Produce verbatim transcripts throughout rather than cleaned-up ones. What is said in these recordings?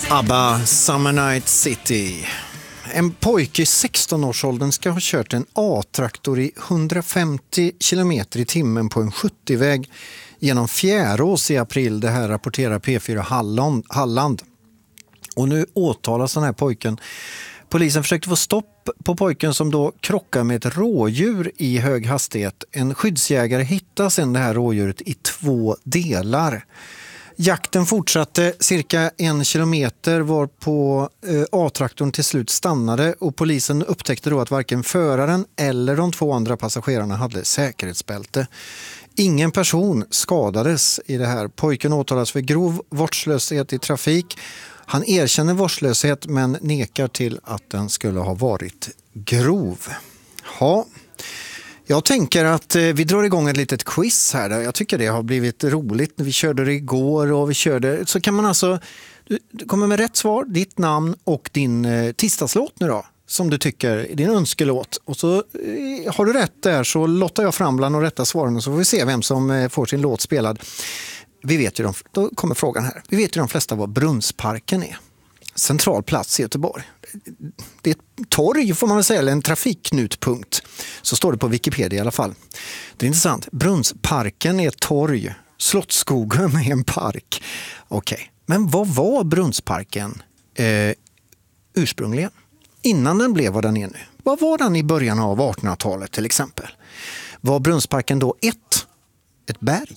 ABBA, Summer Night City. En pojke i sexton-årsåldern ska ha kört en A-traktor i hundrafemtio kilometer i timmen på en sjuttio-väg genom Fjärås i april. Det här rapporterar P fyra Halland. Och nu åtalas den här pojken. Polisen försökte få stopp på pojken som då krockar med ett rådjur i hög hastighet. En skyddsjägare hittar sedan det här rådjuret i två delar. Jakten fortsatte cirka en kilometer var på eh, A-traktorn till slut stannade och polisen upptäckte då att varken föraren eller de två andra passagerarna hade säkerhetsbälte. Ingen person skadades i det här. Pojken åtalas för grov vårdslöshet i trafik. Han erkänner vårdslöshet men nekar till att den skulle ha varit grov. Ja. Jag tänker att vi drar igång ett litet quiz här. Jag tycker det har blivit roligt. Vi körde det igår och vi körde... Så kan man alltså... Du kommer med rätt svar, ditt namn och din eh, tisdagslåt nu då. Som du tycker, din önskelåt. Och så eh, har du rätt där så lottar jag fram bland de rätta svaren och så får vi se vem som eh, får sin låt spelad. Vi vet ju, de, då kommer frågan här. Vi vet ju de flesta vad Brunnsparken är. Central plats i Göteborg. Det är ett torg får man väl säga, eller en trafikknutpunkt. Så står det på Wikipedia i alla fall. Det är intressant. Brunnsparken är ett torg. Slottsskogen är en park. Okej, okay. Men vad var Brunnsparken eh, ursprungligen? Innan den blev vad den är nu. Vad var den i början av artonhundratalet till exempel? Var Brunnsparken då ett, ett berg?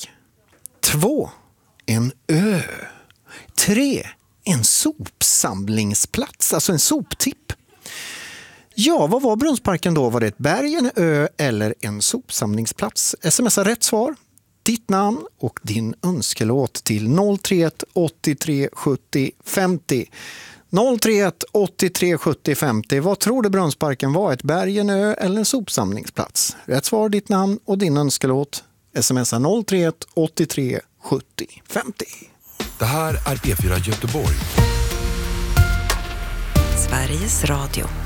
Två, en ö? Tre, en sopsamlingsplats, alltså en soptipp. Ja, vad var Brunnsparken då? Var det ett berg, en ö eller en sopsamlingsplats? Smsa rätt svar, ditt namn och din önskelåt till noll tre ett åttiotre sjuttio femtio. noll tre ett åttiotre sjuttio femtio. Vad tror du Brunnsparken var? Ett berg, en ö eller en sopsamlingsplats? Rätt svar, ditt namn och din önskelåt. Smsa noll tre ett åttiotre sjuttio femtio. Det här är P fyra Göteborg. Sveriges Radio.